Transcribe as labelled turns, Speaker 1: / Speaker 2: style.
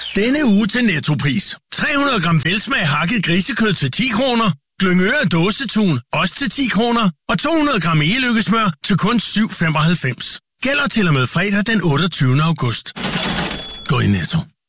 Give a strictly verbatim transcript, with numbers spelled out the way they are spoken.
Speaker 1: Denne uge til Nettopris. tre hundrede gram velsmag hakket grisekød til ti kroner. Glyngøre dåsetun, også til ti kroner. Og to hundrede gram e-lykkesmør til kun syv femoghalvfems. Gælder til og med fredag den otteogtyvende august. Gå i Netto.